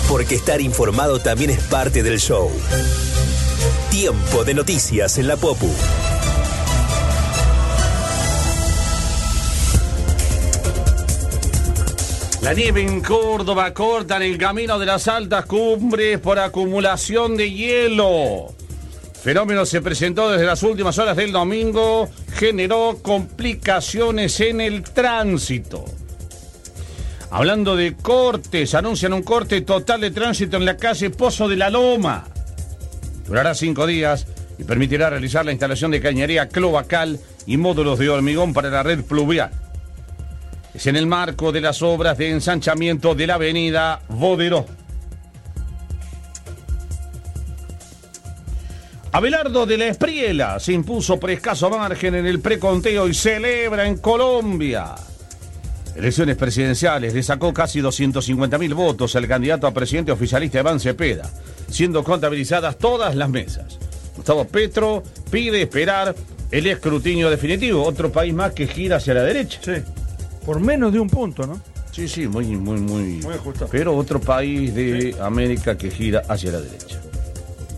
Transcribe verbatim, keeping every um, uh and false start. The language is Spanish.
porque estar informado también es parte del show. Tiempo de noticias en la Popu. La nieve en Córdoba corta en el camino de las altas cumbres por acumulación de hielo. Fenómeno se presentó desde las últimas horas del domingo, generó complicaciones en el tránsito. Hablando de cortes, anuncian un corte total de tránsito en la calle Pozo de la Loma. Durará cinco días y permitirá realizar la instalación de cañería cloacal y módulos de hormigón para la red pluvial. Es en el marco de las obras de ensanchamiento de la avenida Boderó. Abelardo de la Espriela se impuso por escaso margen en el preconteo y celebra en Colombia. Elecciones presidenciales le sacó casi doscientos cincuenta mil votos al candidato a presidente oficialista Iván Cepeda, siendo contabilizadas todas las mesas. Gustavo Petro pide esperar el escrutinio definitivo. Otro país más que gira hacia la derecha. Sí, por menos de un punto, ¿no? Sí, sí, muy, muy, muy. Muy ajustado. Pero otro país de América que gira hacia la derecha.